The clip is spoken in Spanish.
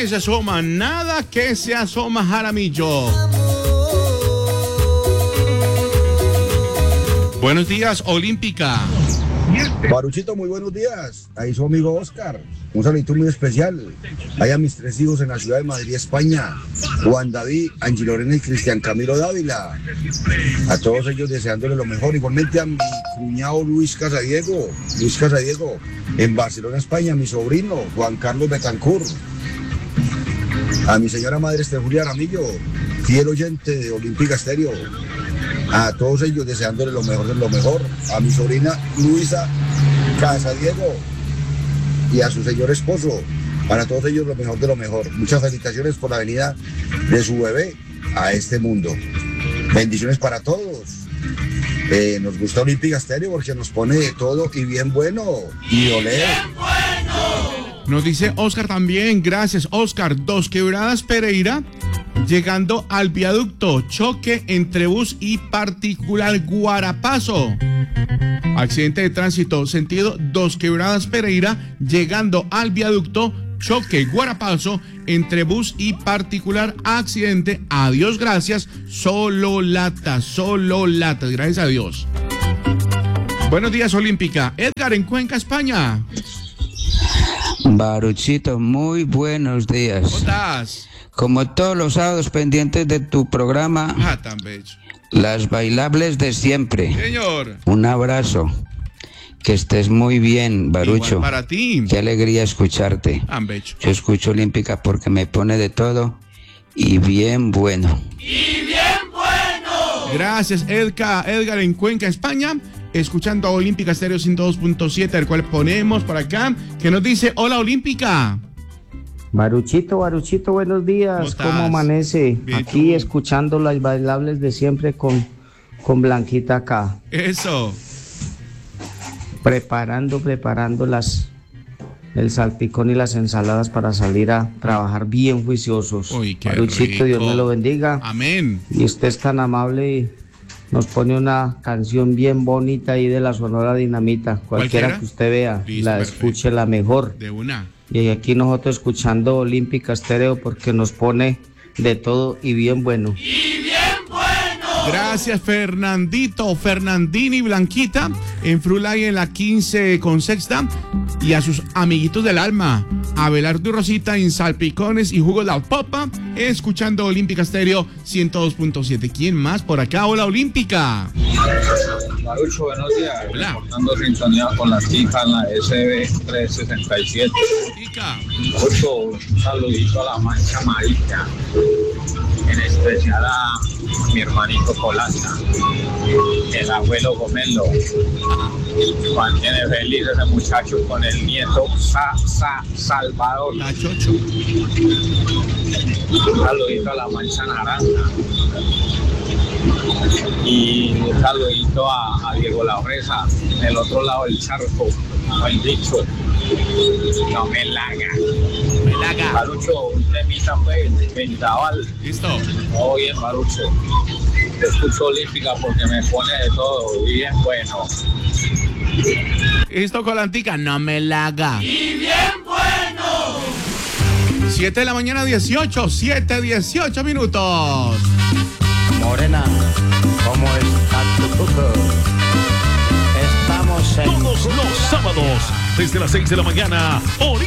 que se asoma, nada que se asoma, Jaramillo. Buenos días, Olímpica. Baruchito, muy buenos días. Ahí su amigo Oscar. Un saludo muy especial. Ahí a mis 3 hijos en la ciudad de Madrid, España. Juan David, Angie Lorena y Cristian Camilo Dávila. A todos ellos deseándoles lo mejor. Igualmente a mi cuñado Luis Casadiego, en Barcelona, España. Mi sobrino Juan Carlos Betancourt. A mi señora madre Julia Ramillo, fiel oyente de Olímpica Estéreo. A todos ellos deseándoles lo mejor de lo mejor. A mi sobrina Luisa Casadiego y a su señor esposo. Para todos ellos lo mejor de lo mejor. Muchas felicitaciones por la venida de su bebé a este mundo. Bendiciones para todos. Nos gusta Olímpica Estéreo porque nos pone de todo y bien bueno. Y olé. Nos dice Oscar también, gracias Oscar. 2 Quebradas Pereira, llegando al viaducto, choque entre bus y particular Guarapazo. Accidente de tránsito, sentido 2 Quebradas Pereira, llegando al viaducto, choque Guarapazo entre bus y particular, accidente. Adiós, gracias. Solo latas, gracias a Dios. Buenos días, Olímpica. Edgar en Cuenca, España. Baruchito, muy buenos días. ¿Cómo estás? Como todos los sábados pendientes de tu programa, Tan bello. las bailables de siempre. Señor. Un abrazo. Que estés muy bien, Barucho. Igual para ti. Qué alegría escucharte. Tan bello. Yo escucho Olímpica porque me pone de todo y bien bueno. Gracias, Edgar en Cuenca, España. Escuchando a Olímpica Estéreo 102.7, el cual ponemos por acá, que nos dice, hola Olímpica. Baruchito, buenos días. ¿Cómo amanece? Bien, aquí tú. escuchando las bailables de siempre con Blanquita acá. Eso. Preparando el salpicón y las ensaladas para salir a trabajar bien juiciosos. Uy, qué Baruchito, rico. Dios me lo bendiga. Amén. Y usted es tan amable y nos pone una canción bien bonita ahí de la Sonora Dinamita. Cualquiera ¿Cualquiera? que usted vea, Listo, la perfecto. escuche la mejor. De una. Y aquí nosotros escuchando Olímpica Estéreo porque nos pone de todo y bien bueno. Gracias, Fernandito, Fernandini, Blanquita, en Frulay en la 15 con sexta. Y a sus amiguitos del alma, Abelardo y Rosita en Salpicones y Jugo La Popa, escuchando Olímpica Estéreo 102.7. ¿Quién más por acá? Hola, Olímpica. Marucho, buenos días. Hola. Reportando sintonía con las chicas en la SB 367. Chica. Mucho un saludito a la Mancha Amarilla, en especial a mi hermanito Colaza, el abuelo Gomelo. Mantiene feliz ese muchacho con el nieto Salvador. La Chocho. Un saludito a la Mancha Naranja. Y un saludito a Diego Laureza, del otro lado del charco, el dicho, no me laga. Barucho, un temita pues, vendaval. Listo. Muy bien, Barucho. Te escucho Olímpica porque me pone de todo, bien bueno. Listo, Colantica, no me la haga. 7 de la mañana, 7:18 minutos. Morena, ¿cómo está tu cuco? Estamos en Todos los sábados, desde las 6 de la mañana,